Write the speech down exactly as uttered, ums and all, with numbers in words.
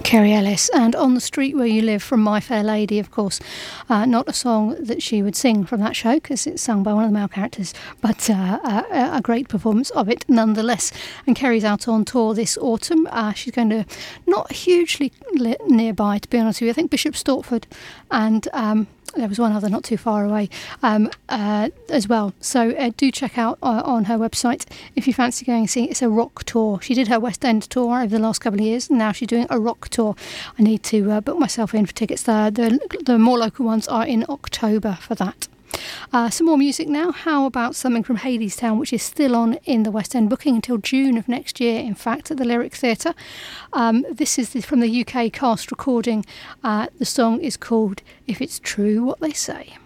Kerry Ellis, and On the Street Where You Live from My Fair Lady, of course. Uh, not a song that she would sing from that show because it's sung by one of the male characters, but uh, a, a great performance of it nonetheless. And Kerry's out on tour this autumn. Uh, she's going to, not hugely li- nearby, to be honest with you, I think Bishop Stortford, and um, there was one other not too far away um, uh, as well. So uh, do check out uh, on her website if you fancy going and see. It's a rock tour. She did her West End tour over the last couple of years, and now she's doing a rock tour. I need to uh, book myself in for tickets there. The, the more local ones are in October for that. Uh, some more music now. How about something from Hadestown, which is still on in the West End, booking until June of next year, in fact, at the Lyric Theatre. Um, this is the, from the U K cast recording. Uh, the song is called If It's True What They Say.